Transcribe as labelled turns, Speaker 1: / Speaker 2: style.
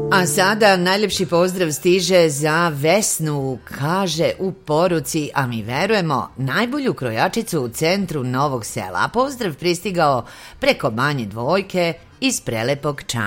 Speaker 1: A sada najljepši pozdrav stiže za Vesnu, kaže u poruci, a mi verujemo, najbolju krojačicu u centru Novog Sela. Pozdrav pristigao preko Manje Dvojke iz prelepog Čačka.